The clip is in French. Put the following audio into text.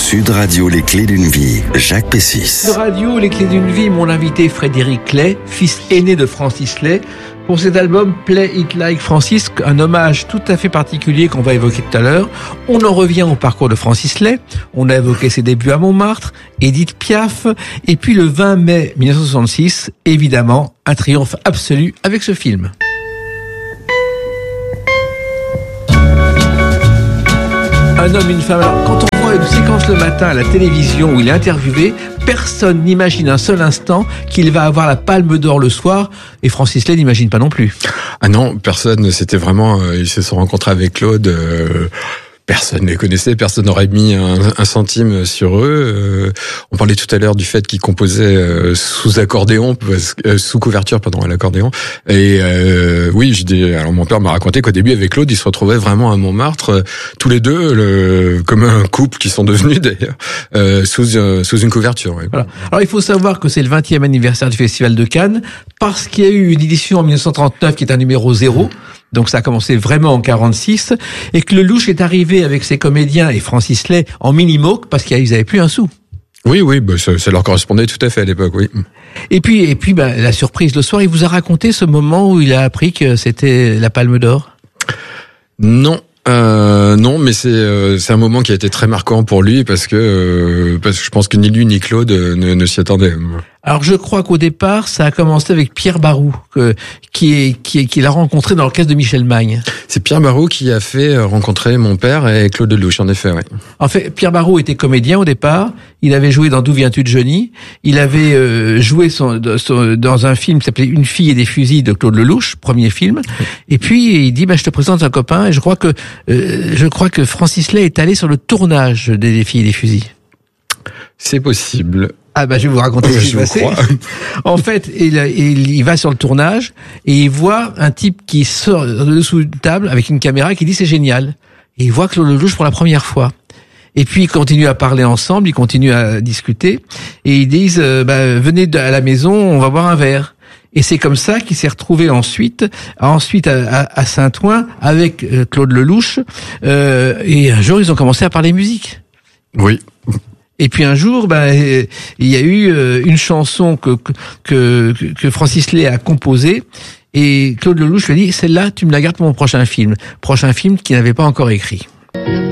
Sud Radio, les clés d'une vie, Jacques Pessis. Sud Radio, les clés d'une vie, mon invité Frédéric Clay, fils aîné de Francis Lay, pour cet album Play It Like Francis, un hommage tout à fait particulier qu'on va évoquer tout à l'heure. On en revient au parcours de Francis Lay. On a évoqué ses débuts à Montmartre, Édith Piaf, et puis le 20 mai 1966, évidemment, un triomphe absolu avec ce film. Un homme, une femme. Alors, quand on voit une séquence le matin à la télévision où il est interviewé, personne n'imagine un seul instant qu'il va avoir la Palme d'Or le soir, et Francis Lay n'imagine pas non plus. Ah non, personne, c'était vraiment, ils se sont rencontrés avec Claude, personne ne les connaissait, personne n'aurait mis un centime sur eux. On parlait tout à l'heure du fait qu'ils composaient sous accordéon, sous couverture, pardon, à l'accordéon. Et oui, alors mon père m'a raconté qu'au début avec Claude, ils se retrouvaient vraiment à Montmartre, tous les deux, comme un couple qui sont devenus d'ailleurs, sous une couverture. Oui. Voilà. Alors il faut savoir que c'est le 20e anniversaire du Festival de Cannes, parce qu'il y a eu une édition en 1939 qui est un numéro 0. Donc ça a commencé vraiment en 46, et que Lelouch est arrivé avec ses comédiens et Francis Lay en mini-moque parce qu'ils avaient plus un sou. Oui, bah ça leur correspondait tout à fait à l'époque, oui. Et puis la surprise le soir, il vous a raconté ce moment où il a appris que c'était la Palme d'Or? Non. Non, mais c'est un moment qui a été très marquant pour lui parce que je pense que ni lui ni Claude ne s'y attendaient. Alors je crois qu'au départ, ça a commencé avec Pierre Barou, qu'il a rencontré dans l'orchestre de Michel Magne. C'est Pierre Barou qui a fait rencontrer mon père et Claude Lelouch, en effet, oui. En fait, Pierre Barou était comédien au départ. Il avait joué dans D'où viens-tu de Johnny. Il avait joué dans un film qui s'appelait Une fille et des fusils de Claude Lelouch, premier film. Et puis il dit je te présente un copain. Et je crois que Francis Lay est allé sur le tournage des filles et des fusils. C'est possible. Je vais vous raconter ce qui s'est passé. En fait, il va sur le tournage et il voit un type qui sort de dessous une table avec une caméra qui dit c'est génial. Et il voit Claude Lelouch pour la première fois. Et puis ils continuent à parler ensemble, ils continuent à discuter et ils disent venez à la maison, on va boire un verre. Et c'est comme ça qu'il s'est retrouvé ensuite à Saint-Ouen avec Claude Lelouch. Et un jour ils ont commencé à parler musique. Oui. Et puis un jour, il y a eu une chanson que Francis Lay a composée, et Claude Lelouch lui a dit, celle-là, tu me la gardes pour mon prochain film qu'il n'avait pas encore écrit.